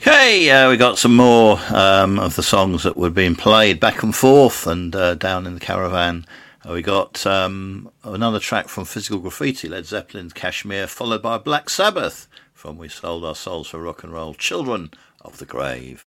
Okay, we got some more of the songs that were being played back and forth and down in the caravan. We got another track from Physical Graffiti, Led Zeppelin's Kashmir, followed by Black Sabbath from We Sold Our Souls for Rock and Roll, Children of the Grave.